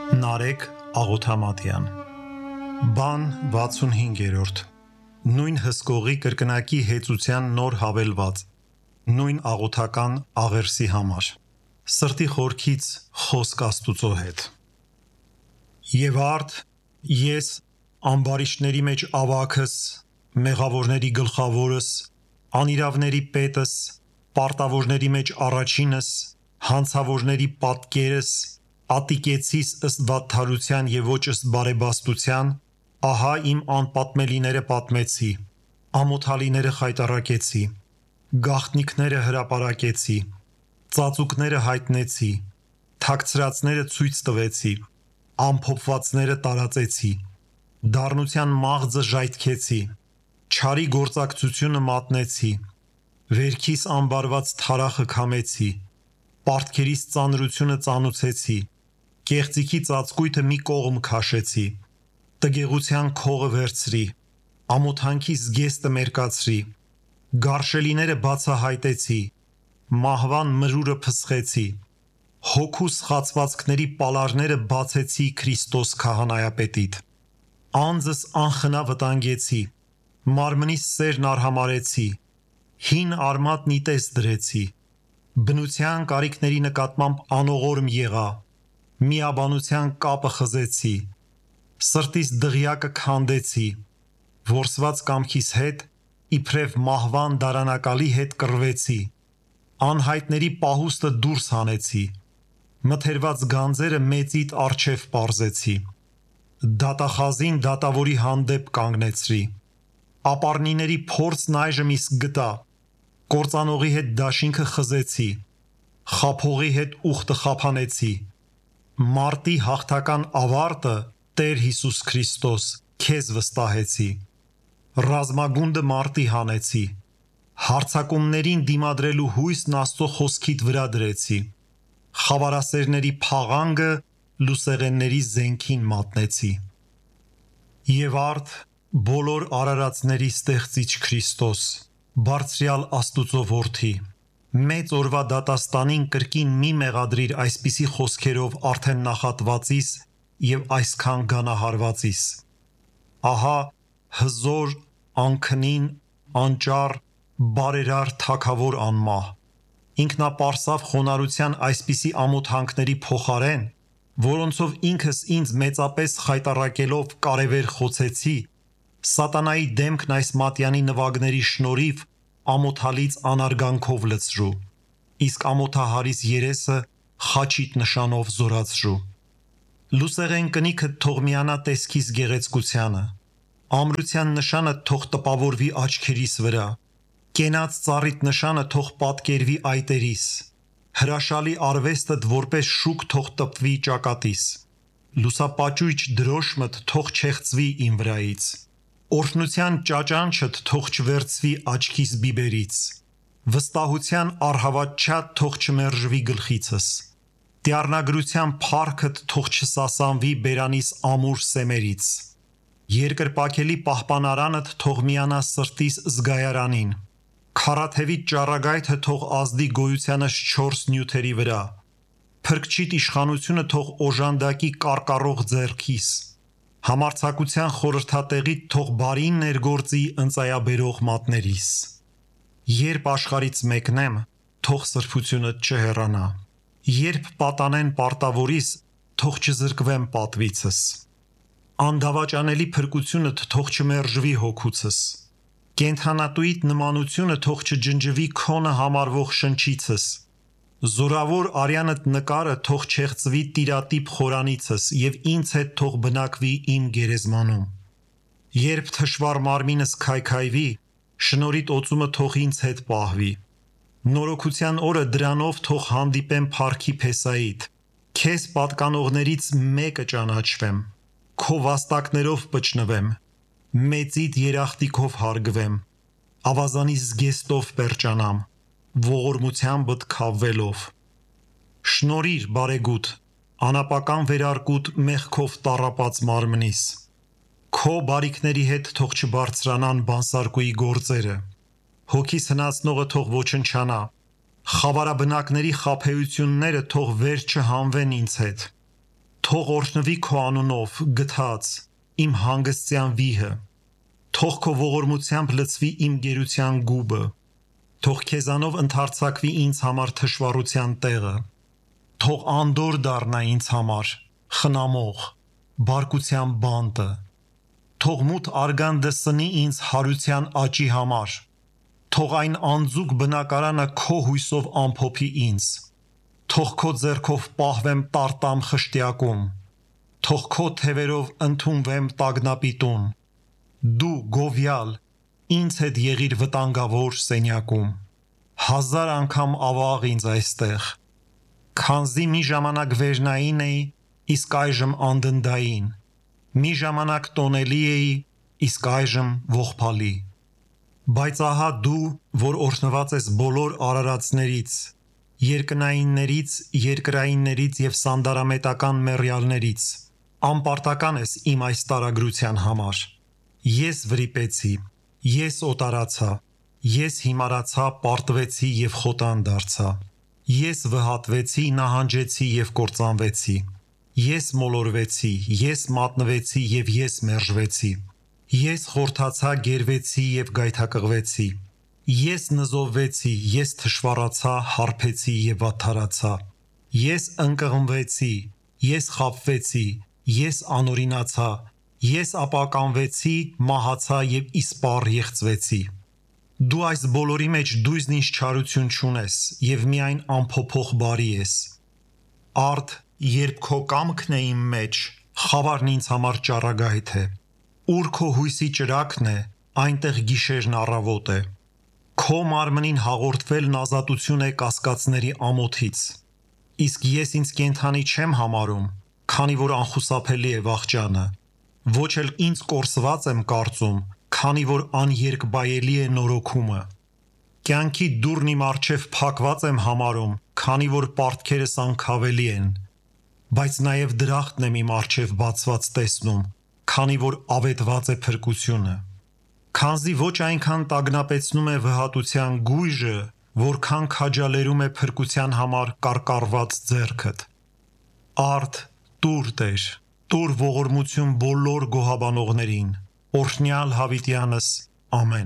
Նարեկ Աղոթամատյան Բան 65-րդ Նույն հսկողի կրկնակի հեծության նոր հավելված Նույն աղոթական աղերսի համար Սրտի խորքից խոսք Աստուծո հետ Եվ արդ ես ամբարիշտների մեջ ավագս, մեղավորների գլխավորս, անիրավների պետս, պարտավորների մեջ առաջինս, հանցավորների պատկերս, ատիկեցիս ըստ վատթարության և ոչ ըստ բարեբաստության, ահա իմ անպատմելիները պատմեցի, ամոթալիները խայտառակեցի, գաղտնիքները հրապարակեցի, ծածուկները հայտնեցի, թաքցրածները ցույց տվեցի, ամփոփվածները տարածեցի, դառնության մաղձը ժայթքեցի, չարի գործակցությունը մատնեցի, վերքիս ամբարված թարախը քամեցի, պարտքերիս ծանրությունը ծանուցեցի, կեղծիքի ծածկույթը մի կողմ քաշեցի, տգեղության քողը վերցրի, ամոթանքի զգեստը մերկացրի, գարշելիները բացահայտեցի, մահվան մրուրը փսխեցի, հոգու սխացվածքների պալարները բացեցի Քրիստոս քահանայապետիդ, անձս անխնա վտանգեցի, մարմնիս սերն արհամարեցի, հին արմատ նիտես դրեցի, բնության կարիքների նկատմամբ անողորմ եղա, միաբանության կապը խզեցի, սրտիս դղյակը քանդեցի, որսված կամքիս հետ, իբրև մահվան դարանակալի հետ կռվեցի, անհայտների պահուստը դուրս հանեցի, մթերված գանձերը մեծիդ առջև պարզեցի, դատախազին դատավորի հանդեպ կանգնեցրի, ապառնիների փորձն այժմ իսկ գտա, կործանողի հետ դաշինքը խզեցի, խաբողի հետ ուխտը խափանեցի, մարտի հաղթական ավարտը Տեր Հիսուս Քրիստոս քեզ վստահեցի, ռազմագունդը մարտի հանեցի, հարձակումներին դիմադրելու հույսն Աստծո խոսքիդ վրա դրեցի, խավարասերների փաղանգը լուսեղենների զենքին մատնեցի, եւ արդ բոլոր արարածների ստեղծիչ Քրիստոս, բարձրյալ Աստուծո որդի, մեծ օրվա դատաստանին կրկին մի մեղադրիր այսպիսի խոսքերով արդեն նախատվածիս և այսքան գանահարվածիս, ահա հզոր, անքնին, անճար, բարերար թագավոր անմահ, ինքնապարսավ խոնարհության այսպիսի ամոթանքների փոխարեն, որոնցով ինքս ինձ մեծապես խայտառակելով կարևեր խոցեցի, սատանայի դեմքն այս մատյանի նվագների շնորհիվ ամոթալից անարգանքով լցրու, իսկ ամոթահարիս երեսը խաչիտ նշանով զորացրու, լուսեղեն կնիքը թող միանա տեսքիս գեղեցկությանը, ամրության նշանը թող տպավորվի աչքերիս վրա, կենաց ծառիդ նշանը թող պատկերվի այտերիս, հրաշալի արվեստդ որպես շուք թող տպվի ճակատիս, լուսապաճույճ դրոշմդ թող չեղծվի իմ վրայից, օրհնության ճաճանչդ թող չվերցվի աչքիս բիբերից, վստահության առհավատչատ թող չմերժվի գլխիցս, դյառնագրության փառքդ թող չսասանվի բերանիս ամուր սեմերից, երկրպագելի պահպանարանդ թող միանա սրտիս զգայարանին, քարաթևի ճառագայթը թող ազդի գոյությանս 4 նյութերի վրա, փրկչիտ իշխանությունը թող օժանդակի կարկառող ձեռքիս, համարձակության խորհրդատեղիդ թող բարին ներգործի ընծայաբերող մատներիս, երբ աշխարից մեկնեմ, թող սրբությունդ չհեռանա, երբ պատանեն պարտավորիս, թող չզրկվեմ պատվիցս, անդավաճանելի փրկությունդ թող չմերժվի հոգուցս, կենդանատուիդ նմանությունը թող չջնջվի քոնը համարվող շնչիցս, զորավոր արյանդ նկարը թող չեղծվի տիրատիպ խորանիցս և ինձ հետ թող բնակվի իմ գերեզմանում, երբ թշվառ մարմինս քայքայվի, շնորհիդ օծումը թող ինձ հետ պահվի, նորոգության օրը դրանով թող հանդիպեմ փառքի փեսայիդ, քեզ պատկանողներից մեկը ճանաչվեմ, քո վաստակներով պճնվեմ, մեծիդ երախտիկով հարգվեմ, ավազանի զգեստով պերճանամ, ողորմությանբդ քավվելով, շնորհիր բարեգութ, անապական վերարկուտ մեղքով տառապած մարմնիս, քո բարիքների հետ թող չբարձրանան բանսարկուի գործերը, հոգիս հնացնողը թող ոչնչանա, խավարաբնակների խաբեությունները թող վեր չհանվեն ինձ հետ, Թող օրհնվի քո անունով գթած իմ հանգստյան վիհը, թող քո ողորմությամբ լցվի իմ գերության գուբը, թող քեզանով ընդարձակվի ինձ համար թշվառության տեղը, թող անդոր դառնա ինձ համար խնամող, բարկության բանտը, թող մութ արգանդը սնի ինձ հարության աճի համար, թող այն անձուկ բնակարանը քո հույսով ամփոփի ինձ, թող քո ձեռքով պահվեմ տարտամ խշտյակում, թող քո թևերով ընդունվեմ տագնապիտուն, դու գովյալ ինձ հետ եղիր վտանգավոր սենյակում, 1000 անգամ ավաղ ինձ այստեղ, քանզի մի ժամանակ վերնային էի, իսկ այժմ անդնդային, մի ժամանակ տոնելի էի, իսկ այժմ ողբալի, բայց ահա դու, որ օրհնված ես բոլոր արարածներից, երկնայիններից, երկրայիններից և սանդարամետական մեռյալներից, անպարտական ես իմ այս տարագրության համար, ես վրիպեցի, ես օտարացա, ես հիմարացա, պարտվեցի և խոտան դարձա, ես վհատվեցի, նահանջեցի և կործանվեցի, ես մոլորվեցի, ես մատնվեցի և ես մերժվեցի, ես խորթացա, գերվեցի և գայթակղվեցի, ես նզովվեցի, ես թշվառացա, հարբեցի և վատթարացա, ես ընկղմվեցի, ես խաբվեցի, ես անօրինացա, ես ապականվեցի, մահացա և իսպառ եղծվեցի, դու այս բոլորի մեջ դույզն ինձ չարություն չունես և միայն ամփոփող բարի ես, արդ, երբ քո կամքն է իմ մեջ, խավարն ինձ համար ճառագայթ է, ուր քո հույսի ճրագն է, այնտեղ գիշերն առավոտ է, քո մարմնին հաղորդվելն ազատություն է կասկածների ամոթից, իսկ ես ինձ կենդանի չեմ համարում, քանի որ անխուսափելի է վախճանը, ոչ էլ ինձ կորսված եմ կարծում, քանի որ աներկբայելի է նորոգումը, կյանքի դուռն իմ առջև փակված եմ համարում, քանի որ պարտքերս անքավելի են, բայց նաև դրախտն եմ իմ առջև բացված տեսնում, քանի որ ավետված է փրկությունը, քանզի ոչ այնքան տագնապեցնում է վհատության գույժը, որքան քաջալերում է փրկության համար կարկառված ձեռքդ, արդ, տուր Տեր, տուր ողորմություն բոլոր գոհաբանողներին, օրհնյալ հավիտյանս, ամեն։